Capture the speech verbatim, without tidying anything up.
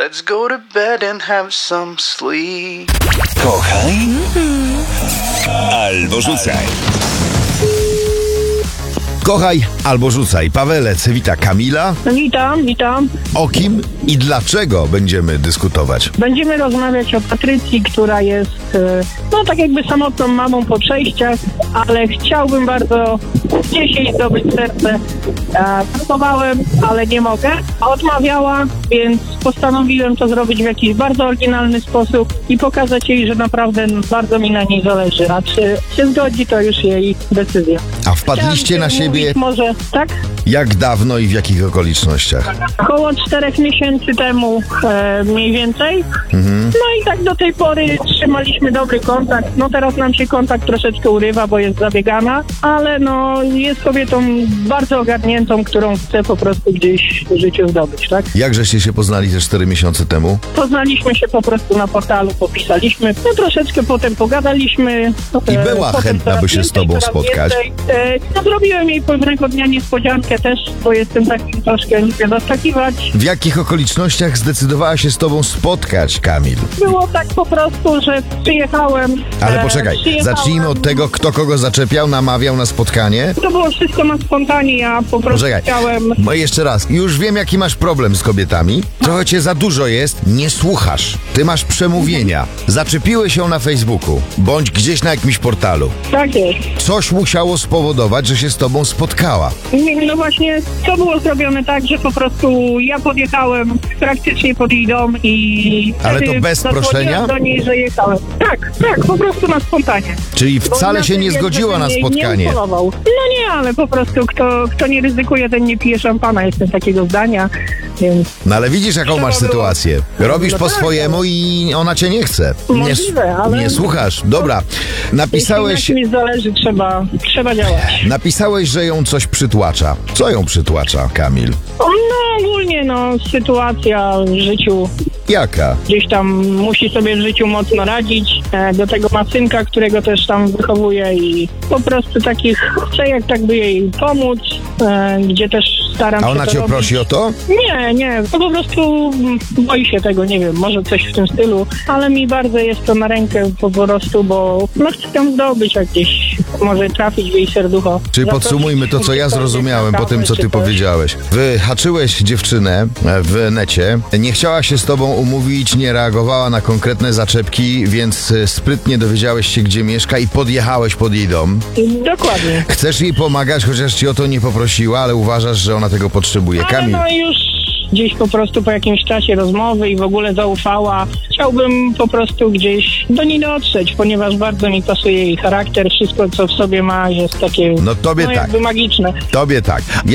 Let's go to bed and have some sleep. Kochaj albo rzucaj. Kochaj albo rzucaj. Pawelec wita Kamila. Witam, witam. O kim i dlaczego będziemy dyskutować? Będziemy rozmawiać o Patrycji, która jest, no tak jakby samotną mamą po przejściach, ale chciałbym bardzo gdzieś jej zdobyć serce. Próbowałem, ale nie mogę. A odmawiała, więc postanowiłem to zrobić w jakiś bardzo oryginalny sposób i pokazać jej, że naprawdę bardzo mi na niej zależy. A czy się zgodzi, to już jej decyzja. A wpadliście na siebie może, tak? jak dawno i w jakich okolicznościach? Około czterech miesięcy temu e, mniej więcej. Mhm. No i tak do tej pory trzymaliśmy dobry kontakt. No teraz nam się kontakt troszeczkę urywa, bo jest zabiegana, ale no jest kobietą bardzo ogarniętą, którą chcę po prostu gdzieś w życiu zdobyć, tak? Jak żeście się poznali te cztery miesiące temu? Poznaliśmy się po prostu na portalu, popisaliśmy, no troszeczkę potem pogadaliśmy. I była potem chętna, by się więcej, z tobą spotkać. E, no zrobiłem jej pewnego dnia niespodziankę też, bo jestem taki troszkę lubię zaskakiwać. W jakich okolicznościach zdecydowała się z tobą spotkać, Kamil? Było tak po prostu, że przyjechałem. Ale e, poczekaj, przyjechałem. zacznijmy od tego, kto kogo zaczepiał, namawiał na spotkanie. To było wszystko na spontanie, ja po prostu Poczekaj, chciałem... no jeszcze raz, już wiem jaki masz problem z kobietami. Trochę cię za dużo jest, nie słuchasz. Ty masz przemówienia. Zaczepiły się na Facebooku, bądź gdzieś na jakimś portalu. Tak jest. Coś musiało spowodować, że się z tobą spotkała. Nie, no właśnie, to było zrobione tak, że po prostu ja podjechałem praktycznie pod jej dom i... Ale to wtedy bez zadzwoniłem proszenia? do niej, że jechałem. Tak, tak, po prostu na spontanie. Czyli Bo wcale się inaczej nie jeszcze zgodziła na bym jej spotkanie. Nie upolował. No nie, ale po prostu kto, kto nie ryzykuje, ten nie pije szampana. Jestem takiego zdania, więc... No ale widzisz jaką masz Trzeba było- sytuację. Robisz No po tak, swojemu i ona cię nie chce. Możliwe, nie, ale- nie słuchasz. Dobra, napisałeś, Jeśli na kimś zależy, trzeba, trzeba działać. napisałeś, że ją coś przytłacza. Co ją przytłacza, Kamil? No ogólnie no, sytuacja w życiu, Jaka? gdzieś tam musi sobie w życiu mocno radzić. E, Do tego ma synka, którego też tam wychowuje i po prostu takich, chcę jak tak by jej pomóc, e, gdzie też staram A się ona to cię robić. prosi o to? Nie, nie, to po prostu mm, boi się tego, nie wiem, może coś w tym stylu, ale mi bardzo jest to na rękę po prostu, bo no chcę ją zdobyć, jak gdzieś może trafić w jej serducho. Czyli Zaprosić podsumujmy to, co ja gdzieś zrozumiałem na po tym, co kawę, ty czy coś. powiedziałeś. Wyhaczyłeś dziewczynę w necie, nie chciała się z tobą umówić, nie reagowała na konkretne zaczepki, więc sprytnie dowiedziałeś się, gdzie mieszka i podjechałeś pod jej dom. Dokładnie. Chcesz jej pomagać, chociaż ci o to nie poprosiła, ale uważasz, że ona tego potrzebuje. Ale Kamil, no już gdzieś po prostu po jakimś czasie rozmowy i w ogóle zaufała. Chciałbym po prostu gdzieś do niej dotrzeć, ponieważ bardzo mi pasuje jej charakter, wszystko co w sobie ma jest takie no tobie no, tak, jakby magiczne. tobie tak.